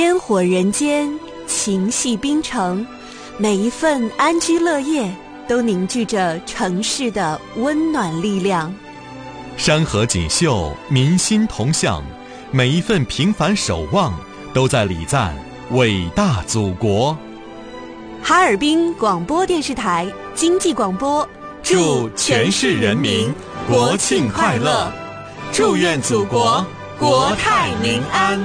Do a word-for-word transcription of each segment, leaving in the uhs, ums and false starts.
烟火人间，情系冰城，每一份安居乐业都凝聚着城市的温暖力量。 山河锦绣，民心同向，每一份平凡守望都在礼赞伟大祖国。 哈尔滨广播电视台经济广播， 祝全市人民国庆快乐，祝愿祖国国泰民安。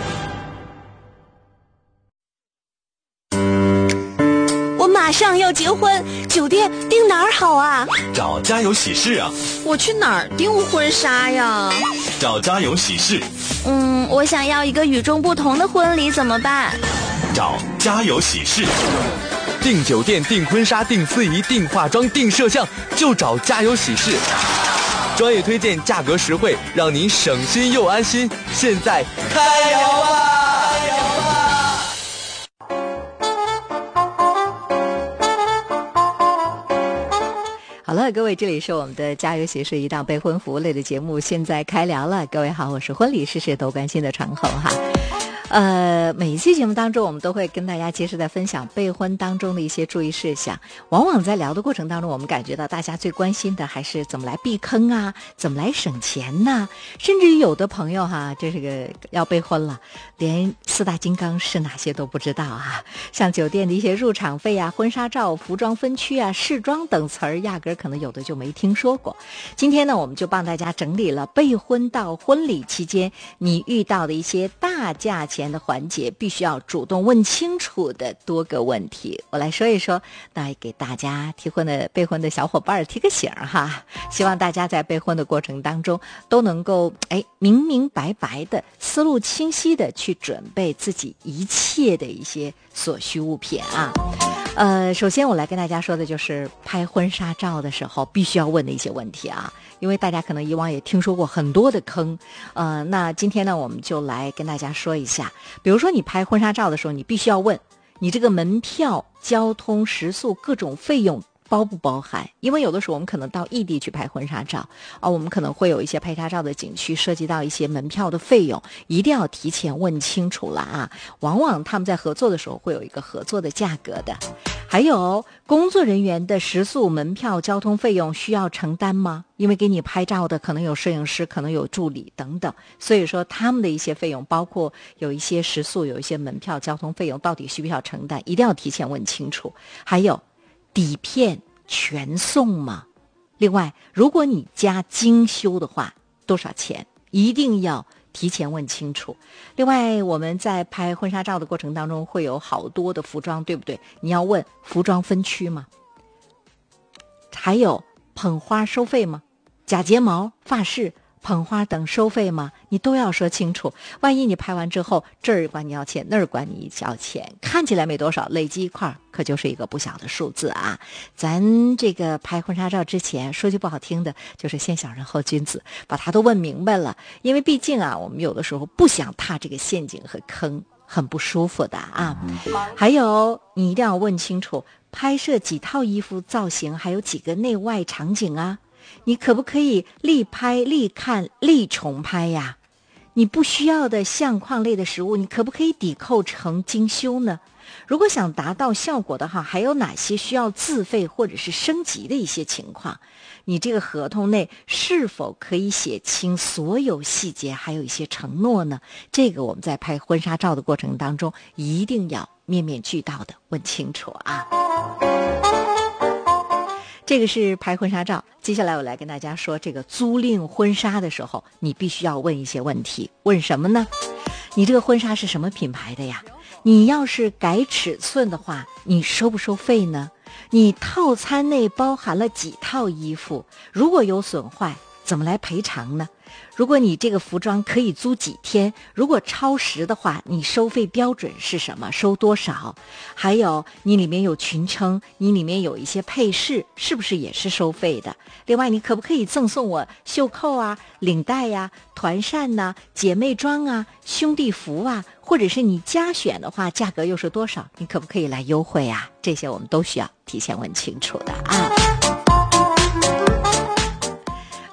我马上要结婚，酒店订哪儿好啊？ 找家有喜事啊。 我去哪儿订婚纱呀？ 找家有喜事。 嗯，我想要一个与众不同的婚礼，怎么办？ 找家有喜事。 订酒店、订婚纱、订司仪、订化妆、订摄像，就找家有喜事。专业推荐，价格实惠，让您省心又安心。现在开摇吧！开摇吧！ 好了，各位，这里是我们的家有喜事一档备婚服务类的节目，现在开聊了。各位好，我是婚礼事事都关心的传后哈。呃，每一期节目当中，我们都会跟大家及时的分享备婚当中的一些注意事项。往往在聊的过程当中，我们感觉到大家最关心的还是怎么来避坑啊，怎么来省钱呐、啊。甚至于有的朋友哈，这是个要备婚了，连四大金刚是哪些都不知道啊。像酒店的一些入场费啊、婚纱照、服装分区啊、试妆等词儿，压根儿可能有的就没听说过。今天呢，我们就帮大家整理了备婚到婚礼期间你遇到的一些大价钱的环节，必须要主动问清楚的多个问题，我来说一说，那给大家提婚的备婚的小伙伴提个醒哈。希望大家在备婚的过程当中都能够哎明明白白的、思路清晰的去准备自己一切的一些所需物品啊。呃，首先我来跟大家说的就是拍婚纱照的时候必须要问的一些问题啊，因为大家可能以往也听说过很多的坑，呃，那今天呢，我们就来跟大家说一下，比如说你拍婚纱照的时候，你必须要问你这个门票、交通、食宿各种费用包不包含？因为有的时候我们可能到异地去拍婚纱照啊，我们可能会有一些拍纱照的景区涉及到一些门票的费用，一定要提前问清楚了啊。往往他们在合作的时候会有一个合作的价格的。还有工作人员的食宿、门票、交通费用需要承担吗？因为给你拍照的可能有摄影师，可能有助理等等，所以说他们的一些费用，包括有一些食宿、有一些门票、交通费用，到底需不需要承担，一定要提前问清楚。还有底片全送吗？另外，如果你加精修的话，多少钱？一定要提前问清楚。另外，我们在拍婚纱照的过程当中会有好多的服装，对不对？你要问服装分区吗？还有捧花收费吗？假睫毛、发饰、捧花等收费吗？你都要说清楚。万一你拍完之后，这儿管你要钱，那儿管你要钱，看起来没多少，累积一块可就是一个不小的数字啊。咱这个拍婚纱照之前，说句不好听的，就是先小人后君子，把它都问明白了。因为毕竟啊，我们有的时候不想踏这个陷阱和坑，很不舒服的啊。还有，你一定要问清楚，拍摄几套衣服造型，还有几个内外场景啊。你可不可以立拍、立看、立重拍呀？你不需要的相框类的实物，你可不可以抵扣成精修呢？如果想达到效果的话，还有哪些需要自费或者是升级的一些情况？你这个合同内是否可以写清所有细节，还有一些承诺呢？这个我们在拍婚纱照的过程当中，一定要面面俱到的问清楚啊。这个是拍婚纱照，接下来我来跟大家说，这个租赁婚纱的时候，你必须要问一些问题。问什么呢？你这个婚纱是什么品牌的呀？你要是改尺寸的话，你收不收费呢？你套餐内包含了几套衣服？如果有损坏，怎么来赔偿呢？如果你这个服装可以租几天，如果超时的话，你收费标准是什么？收多少？还有你里面有裙撑，你里面有一些配饰，是不是也是收费的？另外，你可不可以赠送我袖扣啊、领带呀、团扇呐、姐妹装啊、兄弟服啊，或者是你加选的话，价格又是多少？你可不可以来优惠啊？这些我们都需要提前问清楚的啊。呃，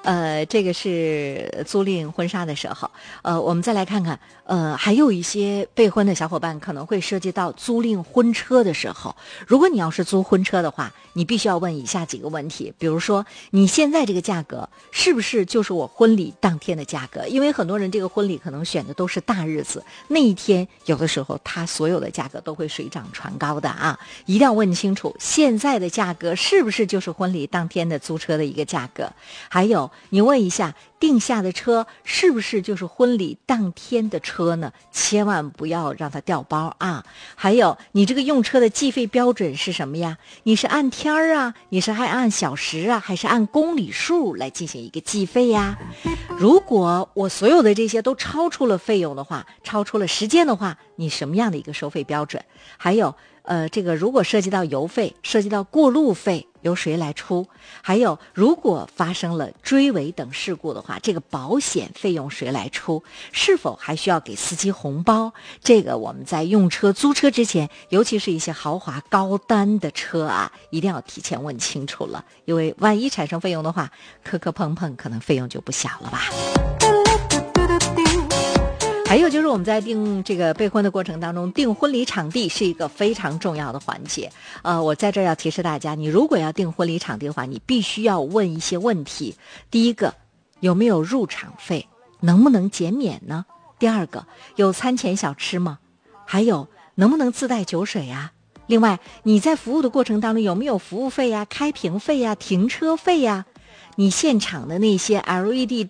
呃，这个是租赁婚纱的时候。呃，我们再来看看，呃，还有一些备婚的小伙伴可能会涉及到租赁婚车的时候。如果你要是租婚车的话，你必须要问以下几个问题，比如说你现在这个价格是不是就是我婚礼当天的价格？因为很多人这个婚礼可能选的都是大日子，那一天有的时候他所有的价格都会水涨船高的啊，一定要问清楚现在的价格是不是就是婚礼当天的租车的一个价格。还有你问一下定下的车是不是就是婚礼当天的车呢？千万不要让它掉包啊！还有你这个用车的计费标准是什么呀？你是按天儿啊，你是还按小时啊，还是按公里数来进行一个计费呀？如果我所有的这些都超出了费用的话，超出了时间的话，你什么样的一个收费标准？还有呃，这个如果涉及到油费，涉及到过路费，由谁来出？还有如果发生了追尾等事故的话，这个保险费用谁来出？是否还需要给司机红包？这个我们在用车租车之前，尤其是一些豪华高单的车啊，一定要提前问清楚了，因为万一产生费用的话，磕磕碰碰可能费用就不小了吧。还有就是我们在订这个备婚的过程当中，订婚礼场地是一个非常重要的环节。呃，我在这儿要提示大家，你如果要订婚礼场地的话，你必须要问一些问题。第一个，有没有入场费？能不能减免呢？第二个，有餐前小吃吗？还有，能不能自带酒水啊？另外，你在服务的过程当中有没有服务费呀、开瓶费呀、停车费呀？你现场的那些 L E D